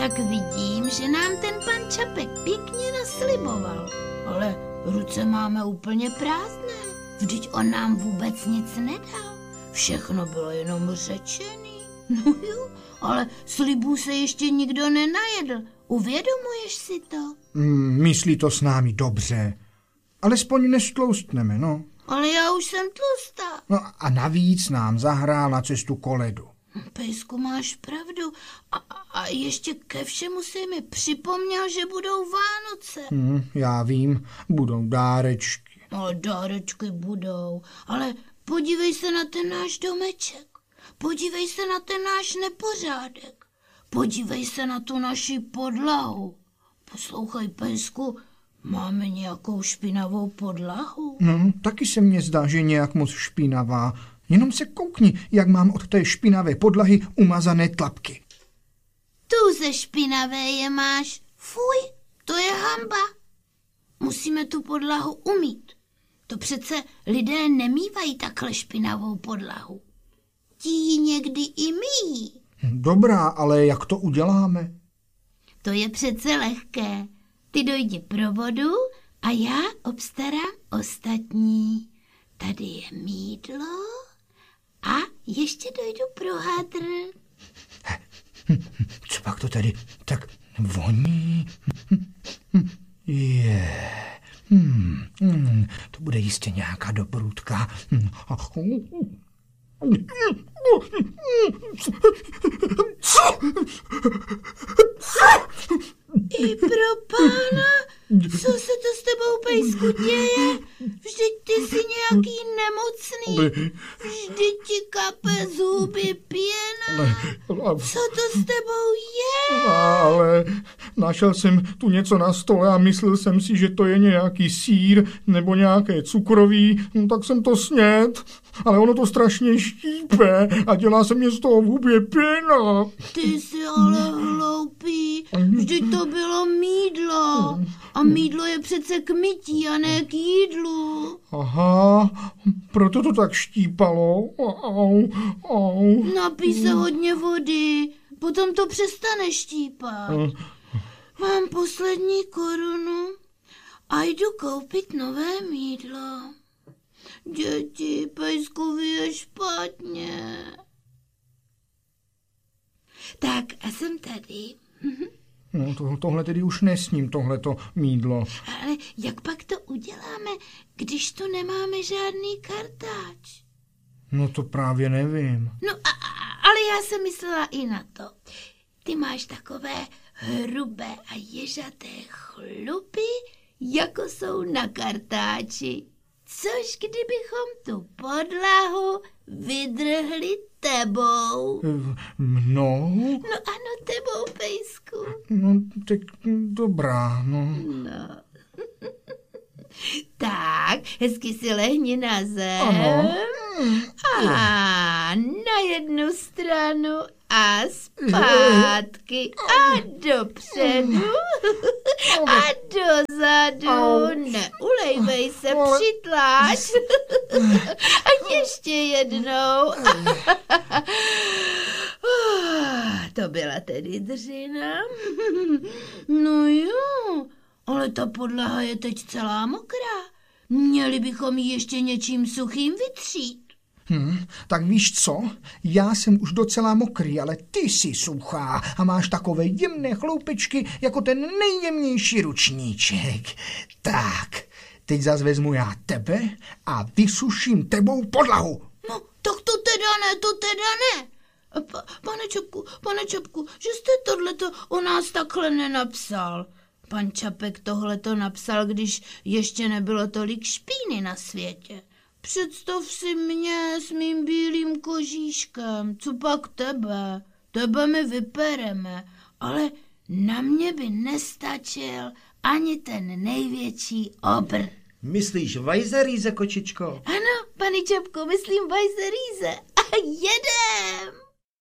Tak vidím, že nám ten pan Čapek pěkně nasliboval. Ale ruce máme úplně prázdné. Vždyť on nám vůbec nic nedal. Všechno bylo jenom řečený. No jo, ale slibů se ještě nikdo nenajedl. Uvědomuješ si to? Myslí to s námi dobře. Alespoň nestloustneme, no. Ale já už jsem tlustá. No a navíc nám zahrál na cestu koledu. Pejsku, máš pravdu. A ještě ke všemu si mi připomněl, že budou Vánoce. Já vím, budou dárečky. No, dárečky budou, ale podívej se na ten náš domeček. Podívej se na ten náš nepořádek. Podívej se na tu naši podlahu. Poslouchej, Pejsku, máme nějakou špinavou podlahu? No, taky se mně zdá, že nějak moc špinavá. Jenom se koukni, jak mám od té špinavé podlahy umazané tlapky. Tu ze špinavé je máš. Fuj, to je hanba. Musíme tu podlahu umýt. To přece lidé nemývají takhle špinavou podlahu. Ti ji někdy i myjí. Dobrá, ale jak to uděláme? To je přece lehké. Ty dojdi pro vodu a já obstarám ostatní. Tady je mýdlo a ještě dojdu pro hadr. Co pak to tady tak voní? To bude jistě nějaká dobrůdka. I pro pána, co se to s tebou, Pejsku, děje? Vždyť ty jsi nějaký nemocný. Vždyť ti kape zuby pěna. Co to s tebou je? Ale našel jsem tu něco na stole a myslel jsem si, že to je nějaký sýr nebo nějaké cukroví, tak jsem to snědl. Ale ono to strašně štípe a dělá se mě z toho v hubě pěna. Ty jsi ale hloupý. Vždyť to bylo mýdlo. A mýdlo je přece k mytí a ne k jídlu. Aha, proto to tak štípalo. Napij se hodně vody, potom to přestane štípat. Mám poslední korunu a jdu koupit nové mýdlo. Děti, Pejskovi je špatně. Tak a jsem tady. No, tohle tedy už nesním, tohleto mýdlo. Ale jak pak to uděláme, když tu nemáme žádný kartáč? No to právě nevím. No ale já jsem myslela i na to. Ty máš takové hrubé a ježaté chlupy, jako jsou na kartáči. Což kdybychom tu podlahu vydrhli tebou? Mnou? No ano, tebou, Pejsku. No, tak dobrá, no. Tak, hezky si lehni na zem. Ano. A na jednu stranu a zpátky a dopředu a dozadu. Neulejvej se, přitláč. A ještě jednou. To byla tedy dřina. No jo, ale ta podlaha je teď celá mokrá. Měli bychom ji ještě něčím suchým vytřít. Tak víš co? Já jsem už docela mokrý, ale ty jsi suchá a máš takové jemné chloupečky jako ten nejjemnější ručníček. Tak, teď zas vezmu já tebe a vysuším tebou podlahu. No, tak to teda ne. Pane Čapku, že jste tohleto o nás takhle nenapsal. Pan Čapek tohleto napsal, když ještě nebylo tolik špíny na světě. Představ si mě s mým bílým kožíškem, co pak tebe? Tebe my vypereme, ale na mě by nestačil ani ten největší obr. Myslíš Vajzerýze, kočičko? Ano, pane Čapko, myslím Vajzerýze. A jedem!